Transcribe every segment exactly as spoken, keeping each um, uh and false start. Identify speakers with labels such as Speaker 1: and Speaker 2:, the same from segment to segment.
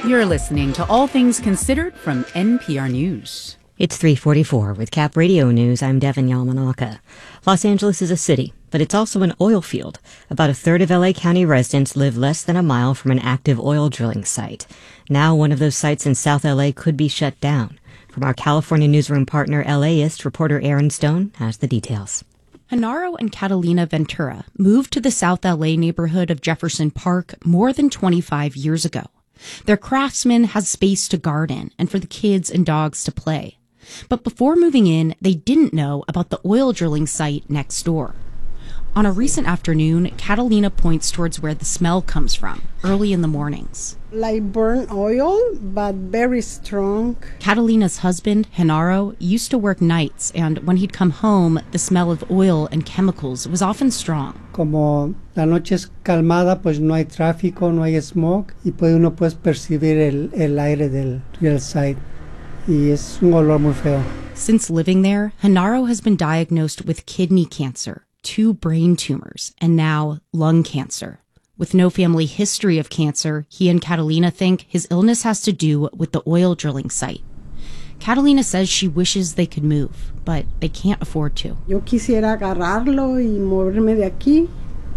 Speaker 1: You're listening to All Things Considered from N P R News.
Speaker 2: It's three forty-four with Cap Radio News. I'm Devin Yamanaka. Los Angeles is a city, but it's also an oil field. About a third of L A County residents live less than a mile from an active oil drilling site. Now one of those sites in South L A could be shut down. From our California newsroom partner, LAist reporter Aaron Stone has the details.
Speaker 3: Genaro and Catalina Ventura moved to the South L A neighborhood of Jefferson Park more than twenty-five years ago. Their craftsman has space to garden and for the kids and dogs to play. But before moving in, they didn't know about the oil drilling site next door. On a recent afternoon, Catalina points towards where the smell comes from, early in the mornings.
Speaker 4: Like burnt oil, but very strong.
Speaker 3: Catalina's husband, Genaro, used to work nights, and when he'd come home, the smell of oil and chemicals was often strong.
Speaker 5: Como la noche es calmada, pues no hay tráfico, no hay smoke, y puede uno pues percibir el, el aire del drill site. Y es un olor muy feo.
Speaker 3: Since living there, Genaro has been diagnosed with kidney cancer, two brain tumors, and now lung cancer. With no family history of cancer, he and Catalina think his illness has to do with the oil drilling site. Catalina says she wishes they could move, but they can't afford to.
Speaker 4: Yo quisiera agarrarlo y moverme de aquí,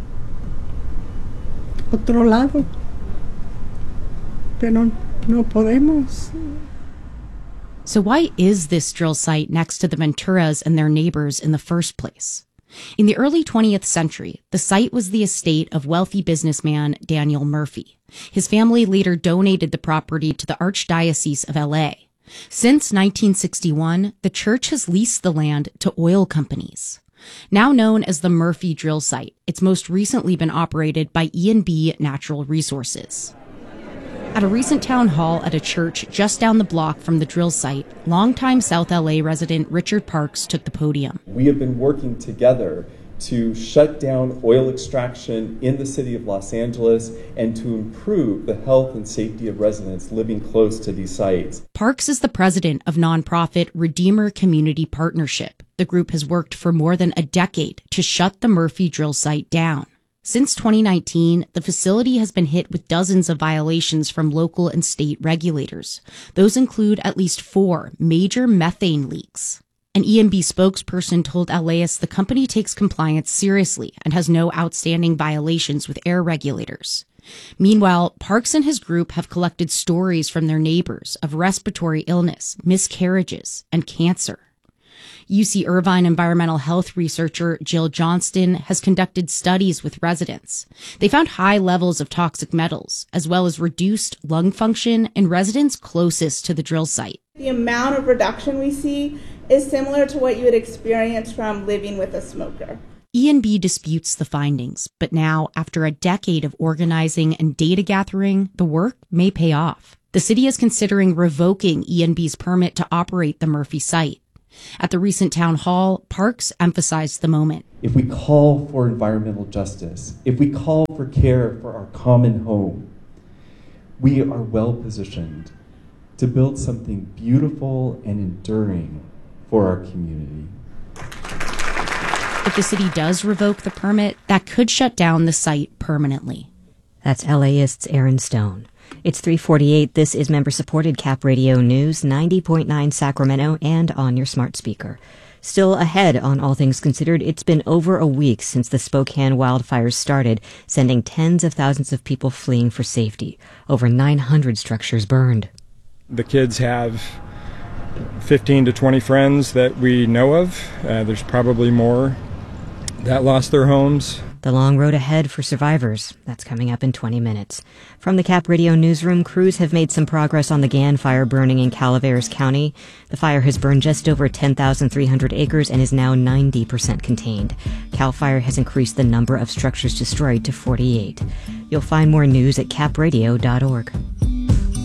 Speaker 4: otro lado, pero no podemos.
Speaker 3: So why is this drill site next to the Venturas and their neighbors in the first place? In the early twentieth century, the site was the estate of wealthy businessman Daniel Murphy. His family later donated the property to the Archdiocese of L A. Since nineteen sixty-one, the church has leased the land to oil companies. Now known as the Murphy Drill Site, it's most recently been operated by E and B Natural Resources. At a recent town hall at a church just down the block from the drill site, longtime South L A resident Richard Parks took the podium.
Speaker 6: We have been working together to shut down oil extraction in the city of Los Angeles and to improve the health and safety of residents living close to these sites.
Speaker 3: Parks is the president of nonprofit Redeemer Community Partnership. The group has worked for more than a decade to shut the Murphy drill site down. Since twenty nineteen, the facility has been hit with dozens of violations from local and state regulators. Those include at least four major methane leaks. An E and B spokesperson told LAist the company takes compliance seriously and has no outstanding violations with air regulators. Meanwhile, Parks and his group have collected stories from their neighbors of respiratory illness, miscarriages, and cancer. U C Irvine environmental health researcher Jill Johnston has conducted studies with residents. They found high levels of toxic metals, as well as reduced lung function in residents closest to the drill site.
Speaker 7: The amount of reduction we see is similar to what you would experience from living with a smoker.
Speaker 3: E and B disputes the findings, but now, after a decade of organizing and data gathering, the work may pay off. The city is considering revoking E and B's permit to operate the Murphy site. At the recent town hall, Parks emphasized the moment.
Speaker 6: If we call for environmental justice, if we call for care for our common home, we are well positioned to build something beautiful and enduring for our community.
Speaker 3: If the city does revoke the permit, that could shut down the site permanently.
Speaker 2: That's LAist's Aaron Stone. It's three forty-eight. This is member-supported Cap Radio News, ninety point nine Sacramento, and on your smart speaker. Still ahead on All Things Considered, it's been over a week since the Spokane wildfires started, sending tens of thousands of people fleeing for safety. Over nine hundred structures burned.
Speaker 8: The kids have fifteen to twenty friends that we know of. Uh, there's probably more that lost their homes.
Speaker 2: The long road ahead for survivors. That's coming up in twenty minutes. From the Cap Radio newsroom, crews have made some progress on the Gann fire burning in Calaveras County. The fire has burned just over ten thousand three hundred acres and is now ninety percent contained. CAL FIRE has increased the number of structures destroyed to forty-eight. You'll find more news at cap radio dot org.